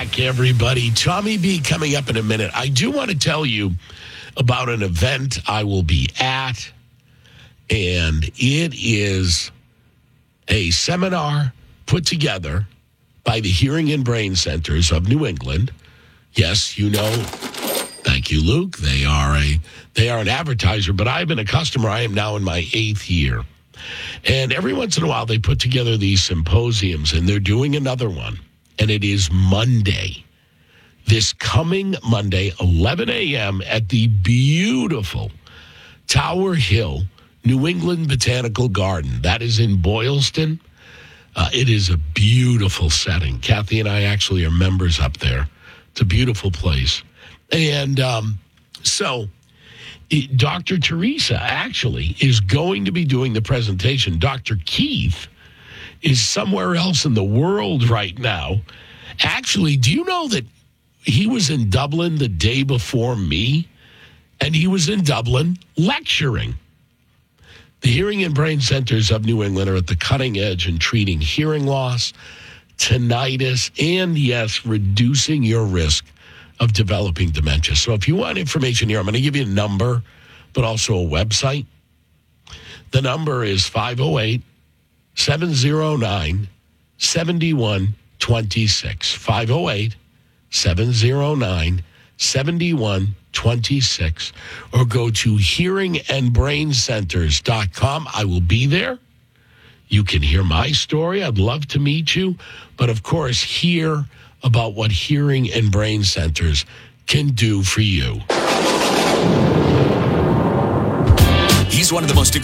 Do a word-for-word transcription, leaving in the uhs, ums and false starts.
back, everybody. Tommy B coming up in a minute. I do want to tell you about an event I will be at, and it is a seminar put together by the Hearing and Brain Centers of New England. Yes, you know, thank you, Luke. They are a they are an advertiser, but I've been a customer. I am now in my eighth year. And every once in a while, they put together these symposiums, and they're doing another one. And it is Monday, this coming Monday, eleven a.m. at the beautiful Tower Hill New England Botanical Garden. That is in Boylston. Uh, it is a beautiful setting. Kathy and I actually are members up there. It's a beautiful place. And um, so it, Doctor Teresa actually is going to be doing the presentation. Doctor Keith is somewhere else in the world right now. Actually, do you know that he was in Dublin the day before me? And he was in Dublin lecturing. The Hearing and Brain Centers of New England are at the cutting edge in treating hearing loss, tinnitus, and, yes, reducing your risk of developing dementia. So if you want information here, I'm going to give you a number, but also a website. The number is five oh eight, seven oh nine, seven one two six. five oh eight, seven oh nine, seven one two six. Or go to hearing and brain centers dot com. I will be there. You can hear my story. I'd love to meet you. But, of course, hear about what Hearing and Brain Centers can do for you. He's one of the most